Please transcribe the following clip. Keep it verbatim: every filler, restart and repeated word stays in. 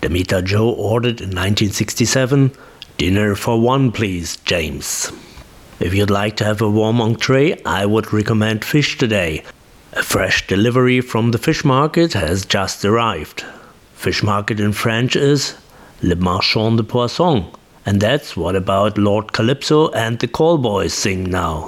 Damita Jo ordered in nineteen sixty-seven, "Dinner for one, please, James." If you'd like to have a warm entree, I would recommend fish today. A fresh delivery from the fish market has just arrived. Fish market in French is Le Marchand de Poisson. And that's what about Lord Calypso and the Callboys sing now.